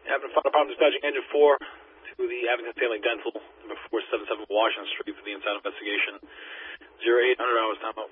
Having fire department dispatching engine 4 to the Abington Stanley Dental, number 477 Washington Street for the inside investigation. 0800 hours, time out.